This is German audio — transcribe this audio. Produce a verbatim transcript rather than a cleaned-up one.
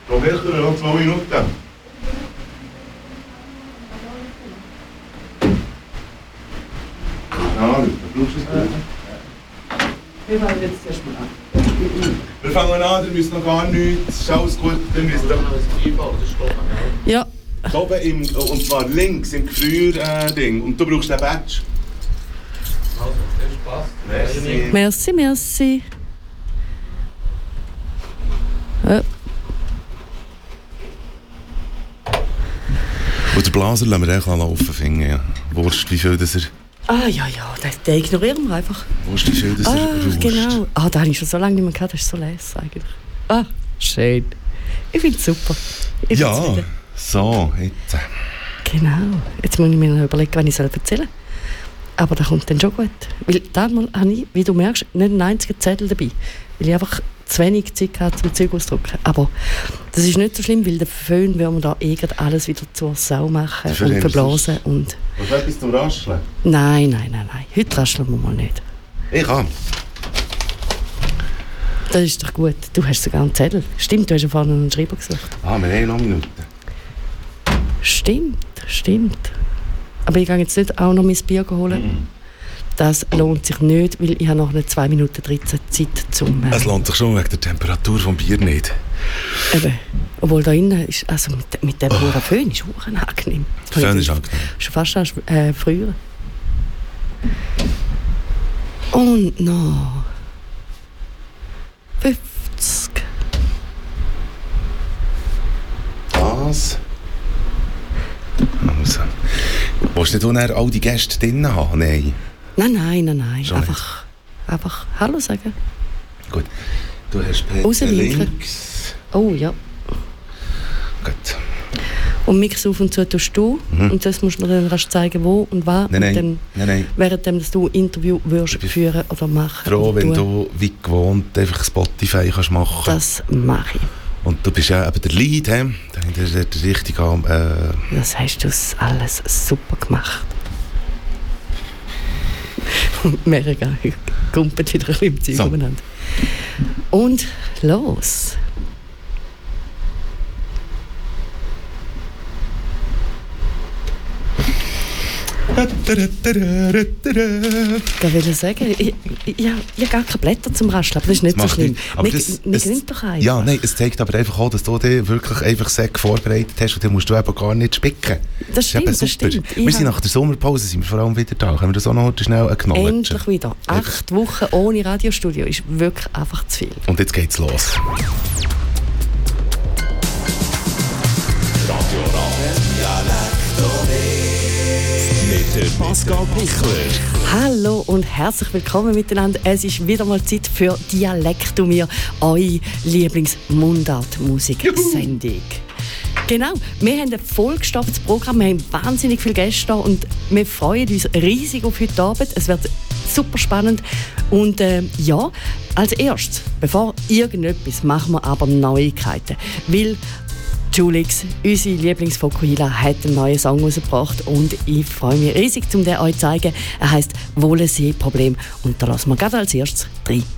Probierst du noch zwei Minuten? Ja, du brauchst es gut. Wir wollen jetzt erst mal an. Wir fangen an, ihr müsst noch gar nichts. Ist alles gut, ihr müsst doch... Ja. Da oben, im, und zwar links im Gefrier-Ding. Und du brauchst den Badge. Also, das passt. Merci. Merci, merci. Ja. Und den Blaser lassen wir den laufen, finde ich. Ja. Wurscht, wie viel das er... Ah, ja, ja, den, den ignorieren wir einfach. Wurscht, wie viel das Ah, er rauscht. genau. Ah, da habe ich schon so lange nicht mehr gehabt, das ist so leise eigentlich. Ah, schön. Ich finde es super. Ich Ja, find's wieder. so, jetzt. Genau. Jetzt muss ich mir noch überlegen, was ich erzählen soll. Aber das kommt dann schon gut. Weil da habe ich, wie du merkst, nicht einen einzigen Zettel dabei. Weil ich einfach zu wenig Zeit hatte, zum Zeug auszudrücken. Aber das ist nicht so schlimm, weil der Föhn würde man da irgend alles wieder zur Sau machen Dafür und haben wir verblasen. Und Was etwas zum Rascheln? nein, nein, nein, nein. Heute rascheln wir mal nicht. Ich kann. Das ist doch gut. Du hast sogar einen Zettel. Stimmt, du hast ja vorhin einen Schreiber gesucht. Ah, wir haben noch Minuten. Stimmt, stimmt. Aber ich gehe jetzt nicht auch noch mein Bier holen. Mhm. Das lohnt sich nicht, weil ich habe noch eine zwei Minuten dreizehn Zeit zum... Äh, Es lohnt sich schon wegen der Temperatur des Bier nicht. eben, obwohl da innen ist, also mit, mit dem hohen Föhn ist auch angenehm. Der Föhn ist angenehm. Schon fast als äh, früher. Und noch... fünfzig. Was? Also. Willst du nicht all die Gäste drinnen haben? Nein. Nein, nein, nein, nein. Schon Einfach, einfach Hallo sagen. Gut. Du hast Peter Rauswinken. links. Oh ja. Gut. Und Mix auf und zu tust du. Mhm. Und das musst du mir dann rasch zeigen, wo und was. Nein, nein. Und dann, nein, nein. währenddem dass du Interview würdest bin führen oder machen. Froh, oder wenn tun. du wie gewohnt einfach Spotify kannst machen. Das mache ich. Und du bist ja eben der Lead, he? Der ist der richtige. Äh, Das hast du alles super gemacht. Mega. Kumpelt wieder ein bisschen im Zeug So. umeinander. Und los. Ich will sagen, ich, ich, ich, ich habe gar keine Blätter zum Rascheln, aber das ist nicht Das so macht schlimm. nichts. Aber Wir das- wir es- gewinnen doch einfach. ja, nein, es zeigt aber einfach auch, dass du dich wirklich einfach sehr vorbereitet hast und dann musst du eben gar nicht spicken. Das ist eben stimmt, das super. stimmt. Ich Wir sind hab- nach der Sommerpause sind wir vor allem wieder da. Können wir das auch noch heute schnell acknowledgen? Endlich wieder. Acht Wochen ohne Radiostudio ist wirklich einfach zu viel. Und jetzt geht's los. Mit der Pascal Pichler. Hallo und herzlich willkommen miteinander. Es ist wieder mal Zeit für Dialektomir, eure Lieblingsmundart-Musik-Sendung. Genau, wir haben ein vollgestopftes Programm, wir haben wahnsinnig viele Gäste da und wir freuen uns riesig auf heute Abend. Es wird super spannend. Und äh, ja, als erstes, bevor irgendetwas, machen wir aber Neuigkeiten. Weil Julix, unsere Lieblingsfokuhila, hat einen neuen Song rausgebracht und ich freue mich riesig, um den euch zu zeigen. Er heisst «Wohlensee-Problem» und da lassen wir gerade als erstes rein.